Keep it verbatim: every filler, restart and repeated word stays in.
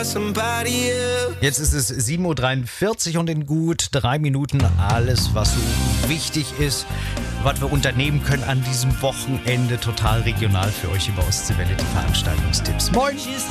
Jetzt ist es sieben Uhr dreiundvierzig und in gut drei Minuten alles, was so wichtig ist, was wir unternehmen können an diesem Wochenende, total regional für euch über Ostseewelle, die Veranstaltungstipps. Moin!